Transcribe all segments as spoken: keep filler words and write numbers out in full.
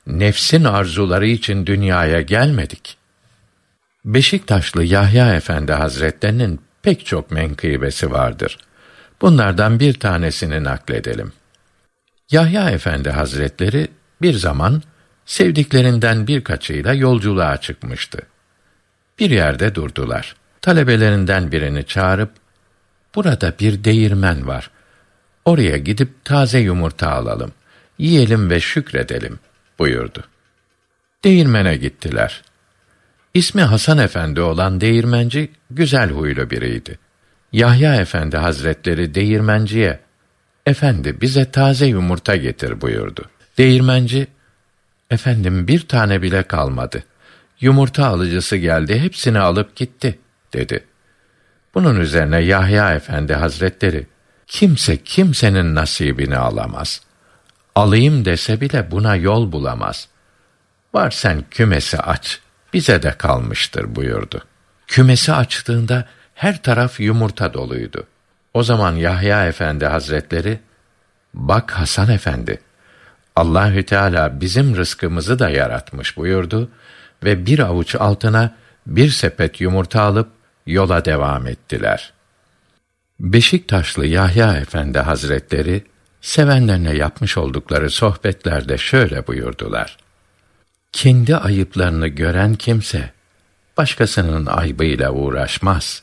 nefsin arzuları için dünyaya gelmedik. Beşiktaşlı Yahya Efendi Hazretlerinin pek çok menkıbesi vardır. Bunlardan bir tanesini nakledelim. Yahya Efendi Hazretleri bir zaman sevdiklerinden birkaçıyla yolculuğa çıkmıştı. Bir yerde durdular. Talebelerinden birini çağırıp, "Burada bir değirmen var. Oraya gidip taze yumurta alalım. Yiyelim ve şükredelim," buyurdu. Değirmene gittiler. İsmi Hasan Efendi olan değirmenci güzel huylu biriydi. Yahya Efendi Hazretleri değirmenciye, "Efendi, bize taze yumurta getir," buyurdu. Değirmenci, "Efendim, bir tane bile kalmadı. Yumurta alıcısı geldi, hepsini alıp gitti," dedi. Bunun üzerine Yahya Efendi Hazretleri, "Kimse kimsenin nasibini alamaz. Alayım dese bile buna yol bulamaz. Var sen kümesi aç, bize de kalmıştır," buyurdu. Kümesi açtığında her taraf yumurta doluydu. O zaman Yahya Efendi Hazretleri, "Bak Hasan Efendi, Allahü Teala bizim rızkımızı da yaratmış," buyurdu ve bir avuç altına bir sepet yumurta alıp yola devam ettiler. Beşiktaşlı Yahya Efendi Hazretleri sevenlerine yapmış oldukları sohbetlerde şöyle buyurdular: "Kendi ayıplarını gören kimse başkasının aybıyla uğraşmaz.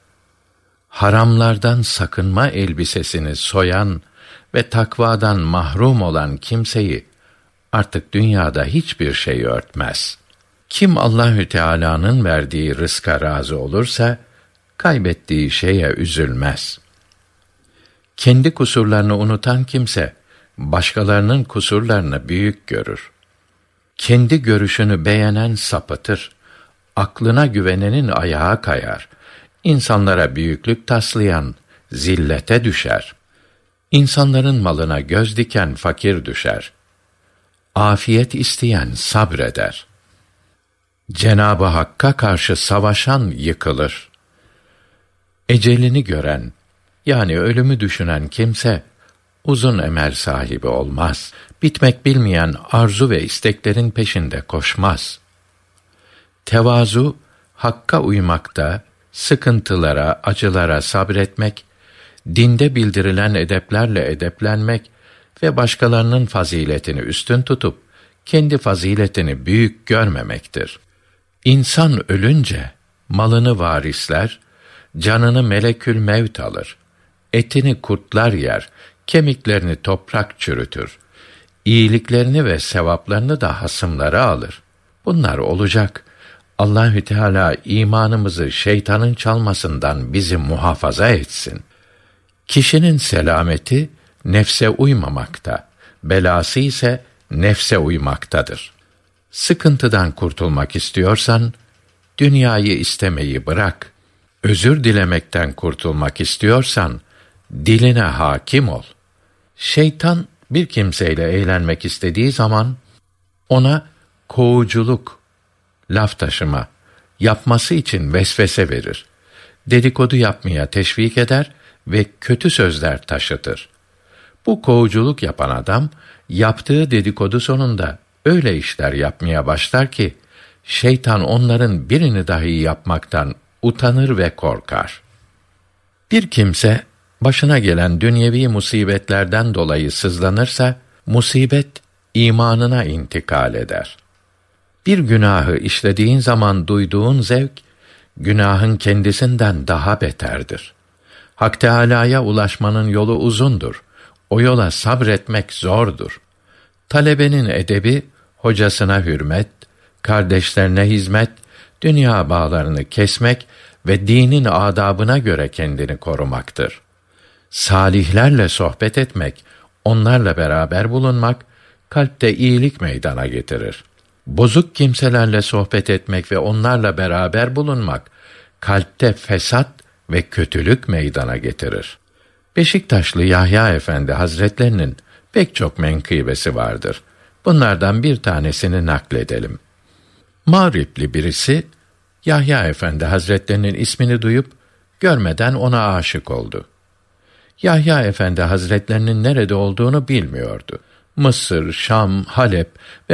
Haramlardan sakınma elbisesini soyan ve takvadan mahrum olan kimseyi artık dünyada hiçbir şey örtmez. Kim Allahü Teala'nın verdiği rızka razı olursa kaybettiği şeye üzülmez. Kendi kusurlarını unutan kimse başkalarının kusurlarını büyük görür. Kendi görüşünü beğenen sapıtır. Aklına güvenenin ayağı kayar. İnsanlara büyüklük taslayan zillete düşer. İnsanların malına göz diken fakir düşer. Afiyet isteyen sabreder. Cenab-ı Hakk'a karşı savaşan yıkılır. Ecelini gören, yani ölümü düşünen kimse uzun emel sahibi olmaz. Bitmek bilmeyen arzu ve isteklerin peşinde koşmaz. Tevazu, Hakk'a uymakta, sıkıntılara, acılara sabretmek, dinde bildirilen edeplerle edeplenmek ve başkalarının faziletini üstün tutup kendi faziletini büyük görmemektir. İnsan ölünce malını varisler, canını melekül mevt alır. Etini kurtlar yer, kemiklerini toprak çürütür. İyiliklerini ve sevaplarını da hasımları alır. Bunlar olacak. Allahü Teala imanımızı şeytanın çalmasından bizi muhafaza etsin. Kişinin selameti nefse uymamakta, belası ise nefse uymaktadır. Sıkıntıdan kurtulmak istiyorsan dünyayı istemeyi bırak. Özür dilemekten kurtulmak istiyorsan diline hakim ol. Şeytan bir kimseyle eğlenmek istediği zaman ona kovuculuk, laf taşıma yapması için vesvese verir. Dedikodu yapmaya teşvik eder ve kötü sözler taşıtır. Bu kovuculuk yapan adam yaptığı dedikodu sonunda öyle işler yapmaya başlar ki şeytan onların birini dahi yapmaktan utanır ve korkar. Bir kimse başına gelen dünyevi musibetlerden dolayı sızlanırsa musibet imanına intikal eder. Bir günahı işlediğin zaman duyduğun zevk günahın kendisinden daha beterdir. Hak Teâlâ'ya ulaşmanın yolu uzundur. O yola sabretmek zordur. Talebenin edebi hocasına hürmet, kardeşlerine hizmet, dünya bağlarını kesmek ve dinin adabına göre kendini korumaktır. Salihlerle sohbet etmek, onlarla beraber bulunmak, kalpte iyilik meydana getirir. Bozuk kimselerle sohbet etmek ve onlarla beraber bulunmak, kalpte fesat ve kötülük meydana getirir. Beşiktaşlı Yahya Efendi Hazretlerinin pek çok menkıbesi vardır. Bunlardan bir tanesini nakledelim. Mağripli birisi, Yahya Efendi Hazretlerinin ismini duyup, görmeden ona aşık oldu. Yahya Efendi Hazretlerinin nerede olduğunu bilmiyordu. Mısır, Şam, Halep ve